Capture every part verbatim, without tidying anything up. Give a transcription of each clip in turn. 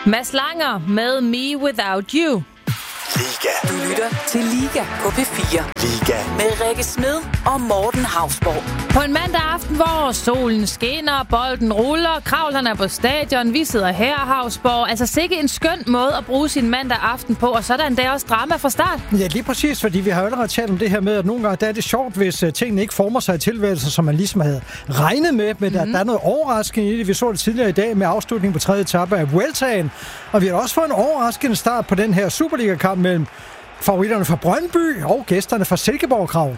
Mads Langer med Me Without You. Liga. Du lytter til Liga på P fire. Liga. Med Rikke Smed og Morten Hausborg. På en mandag aften, hvor solen skinner, bolden ruller, kravlerne er på stadion, vi sidder her, Hausborg. Altså sikke en skøn måde at bruge sin mandag aften på, og så er der endda også drama fra start. Ja, lige præcis, fordi vi har jo allerede talt om det her med, at nogle gange der er det sjovt, hvis tingene ikke former sig i tilværelser, som man ligesom havde regnet med, men mm-hmm. der, der er noget overraskende i det. Vi så det tidligere i dag med afslutningen på tredje etape af Vueltaen, og vi har også fået en overraskende start på den her Superliga-kamp mellem favoritterne fra Brøndby og gæsterne fra Silkeborg Krav.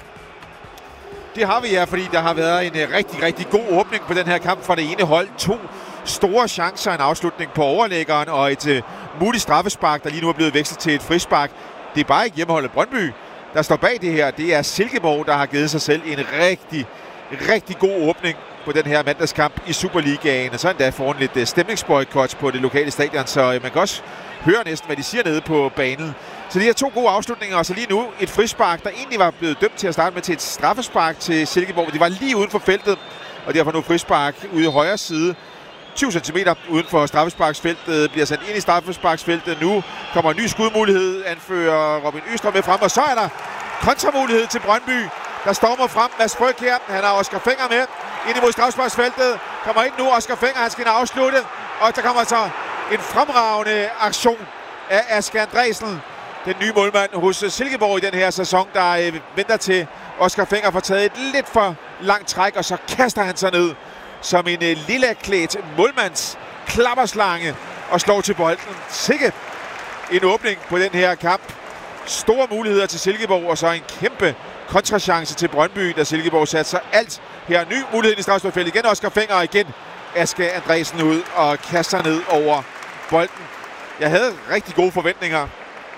Det har vi, ja, fordi der har været en uh, rigtig, rigtig god åbning på den her kamp fra det ene hold. To store chancer, en afslutning på overlæggeren og et uh, muligt straffespark, der lige nu er blevet vekslet til et frispark. Det er bare ikke hjemmeholdet Brøndby, der står bag det her. Det er Silkeborg, der har givet sig selv en rigtig, rigtig god åbning på den her mandagskamp i Superligaen. Og så endda foran lidt uh, stemningsboykot på det lokale stadion, så uh, man kan også høre næsten, hvad de siger nede på banen. Så de har to gode afslutninger, og så lige nu et frispark, der egentlig var blevet dømt til at starte med til et straffespark til Silkeborg. De var lige uden for feltet, og derfor nu frispark ude i højre side. tyve centimeter uden for straffesparksfeltet, bliver sendt ind i straffesparksfeltet. Nu kommer en ny skudmulighed, anfører Robin Østrøm med frem, og så er der kontramulighed til Brøndby, der stormer frem. Mads Frøk her, han har Oscar Fenger med ind imod straffesparksfeltet. Kommer ind nu, Oscar Fenger, han skal afslutte, og der kommer så en fremragende aktion af Asger Andresen, den nye målmand hos Silkeborg i den her sæson, der øh, venter til Oscar Fenger får taget et lidt for langt træk, og så kaster han sig ned som en øh, lille klædt målmands klapperslange og slår til bolden. Sikke en åbning på den her kamp. Store muligheder til Silkeborg, og så en kæmpe kontrachance til Brøndby, da Silkeborg satte sig alt. Her er ny mulighed i straffesparksfeltet. Igen Oscar Fenger, og igen Asger Andresen ud og kaster ned over bolden. Jeg havde rigtig gode forventninger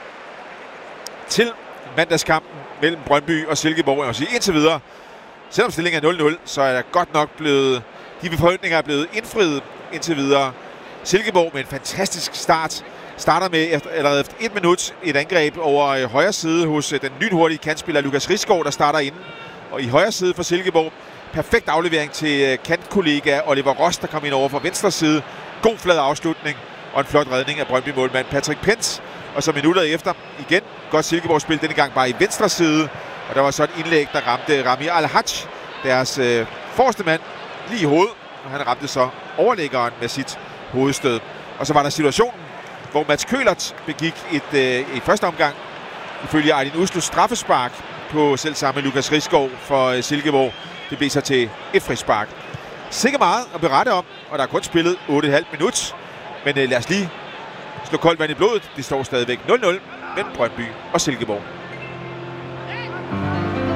til mandagskampen mellem Brøndby og Silkeborg. Jeg vil sige, indtil videre, selvom stillingen er nul nul, så er der godt nok blevet, de forventninger er blevet indfriet indtil videre. Silkeborg med en fantastisk start. Starter med efter, allerede efter et minut et angreb over højre side hos den lynhurtige kantspiller Lukas Risgaard, der starter inden. Og i højre side for Silkeborg, perfekt aflevering til kantkollega Oliver Ross, der kom ind over fra venstre side. God flad afslutning og en flot redning af Brøndby-målmand Patrick Pence. Og så minutter efter, igen, godt Silkeborg-spil, denne gang bare i venstre side. Og der var så et indlæg, der ramte Rami Al-Haj, deres øh, forreste mand, lige i hovedet. Og han ramte så overlæggeren med sit hovedstød. Og så var der situationen, hvor Mats Køhlert begik et, øh, i første omgang, ifølge Aydin Uslu, straffespark på selv samme Lukas Risgaard for øh, Silkeborg. Det blev så til et frispark. Sikke meget at berette om, og der er kun spillet otte komma fem minut. Men øh, lad os lige slå koldt vand i blodet. Det står stadigvæk nul nul mellem Brøndby og Silkeborg.